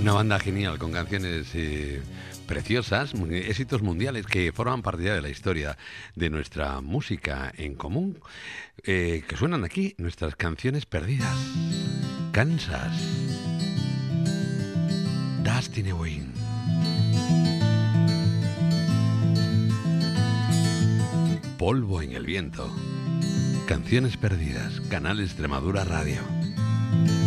Una banda genial con canciones preciosas, éxitos mundiales que forman parte ya de la historia de nuestra música en común, que suenan aquí, nuestras canciones perdidas. Kansas, Dust in the Wind. Polvo en el viento. Canciones perdidas. Canal Extremadura Radio.